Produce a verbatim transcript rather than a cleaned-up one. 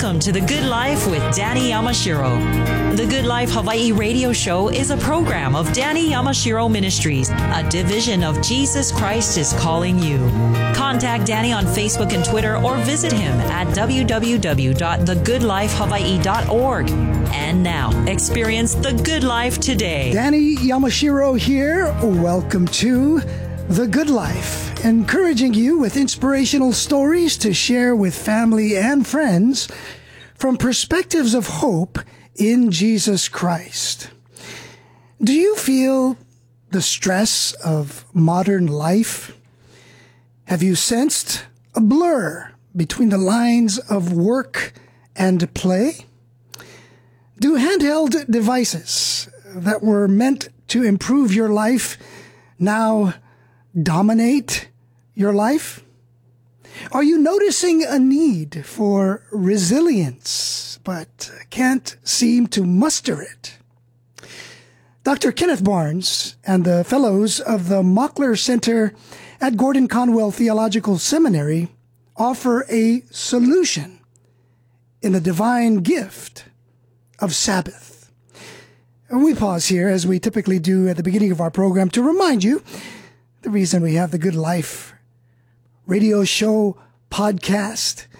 Welcome to The Good Life with Danny Yamashiro. The Good Life Hawaii radio show is a program of Danny Yamashiro Ministries, a division of Jesus Christ is Calling You. Contact Danny on Facebook and Twitter or visit him at w w w dot the good life hawaii dot org. And now, experience the good life today. Danny Yamashiro here. Welcome to The Good Life, encouraging you with inspirational stories to share with family and friends from perspectives of hope in Jesus Christ. Do you feel the stress of modern life? Have you sensed a blur between the lines of work and play? Do handheld devices that were meant to improve your life now dominate your life? Are you noticing a need for resilience, but can't seem to muster it? Doctor Kenneth Barnes and the fellows of the Mockler Center at Gordon Conwell Theological Seminary offer a solution in the divine gift of Sabbath. And we pause here, as we typically do at the beginning of our program, to remind you the reason we have the Good Life radio show podcast